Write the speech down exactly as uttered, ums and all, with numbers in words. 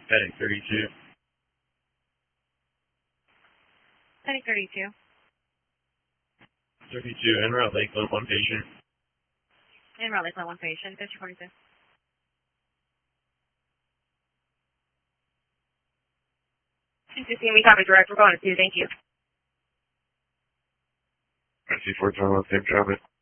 Heading thirty-two. Heading thirty-two. thirty-two, en route Lakeland, one patient. En route Lakeland, one patient, fifty forty-six. two sixteen, we copy direct, we're going to two, thank you. I see four twenty-one, same traffic.